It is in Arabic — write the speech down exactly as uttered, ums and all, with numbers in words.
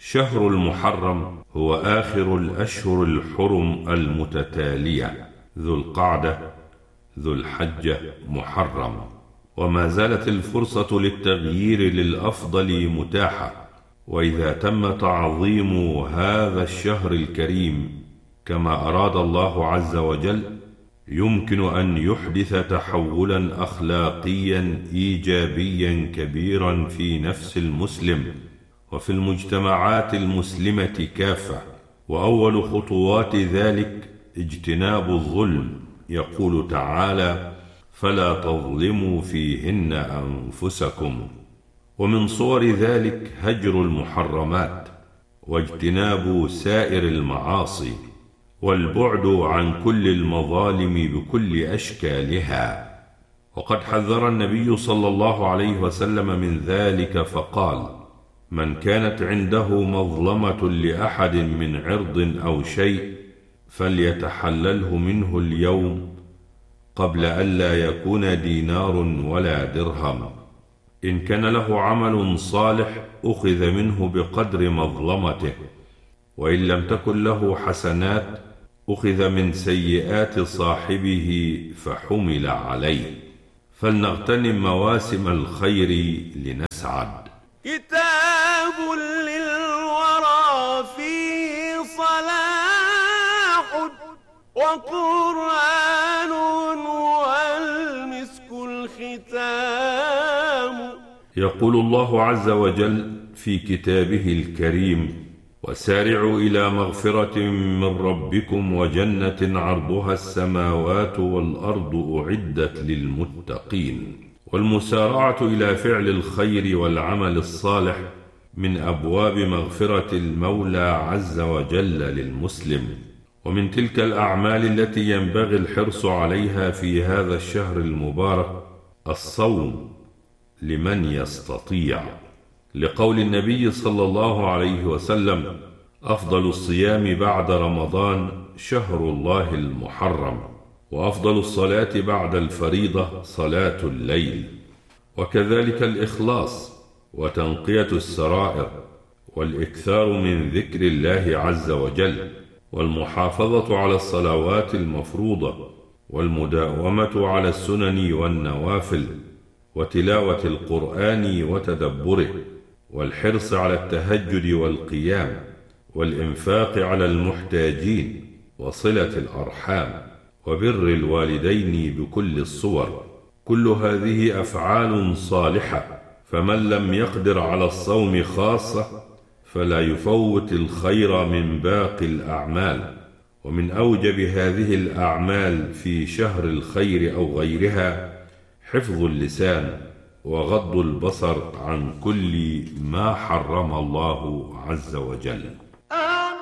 شهر المحرم هو آخر الأشهر الحرم المتتالية، ذو القعدة، ذو الحجة، محرم، وما زالت الفرصة للتغيير للأفضل متاحة. وإذا تم تعظيم هذا الشهر الكريم كما أراد الله عز وجل، يمكن أن يحدث تحولا أخلاقيا إيجابيا كبيرا في نفس المسلم وفي المجتمعات المسلمة كافة. وأول خطوات ذلك اجتناب الظلم. يقول تعالى: فلا تظلموا فيهن أنفسكم. ومن صور ذلك هجر المحرمات، واجتناب سائر المعاصي، والبعد عن كل المظالم بكل أشكالها. وقد حذر النبي صلى الله عليه وسلم من ذلك فقال: من كانت عنده مظلمة لأحد من عرض أو شيء فليتحلله منه اليوم قبل ألا يكون دينار ولا درهم. إن كان له عمل صالح أخذ منه بقدر مظلمته، وإن لم تكن له حسنات أخذ من سيئات صاحبه فحمل عليه. فلنغتنم مواسم الخير لنسعد. كتاب للورى فيه صلاح، وقرآن والمسك الختام. يقول الله عز وجل في كتابه الكريم: وسارعوا إلى مغفرة من ربكم وجنة عرضها السماوات والأرض أعدت للمتقين. والمسارعة إلى فعل الخير والعمل الصالح من أبواب مغفرة المولى عز وجل للمسلم. ومن تلك الأعمال التي ينبغي الحرص عليها في هذا الشهر المبارك الصوم لمن يستطيع، لقول النبي صلى الله عليه وسلم: أفضل الصيام بعد رمضان شهر الله المحرم، وأفضل الصلاة بعد الفريضة صلاة الليل. وكذلك الإخلاص وتنقية السرائر، والإكثار من ذكر الله عز وجل، والمحافظة على الصلوات المفروضة، والمداومة على السنن والنوافل، وتلاوة القرآن وتدبره، والحرص على التهجد والقيام، والإنفاق على المحتاجين، وصلة الأرحام، وبر الوالدين بكل الصور. كل هذه أفعال صالحة، فمن لم يقدر على الصوم خاصة فلا يفوت الخير من باقي الأعمال. ومن أوجب هذه الأعمال في شهر الخير أو غيرها حفظ اللسان وغض البصر عن كل ما حرم الله عز وجل.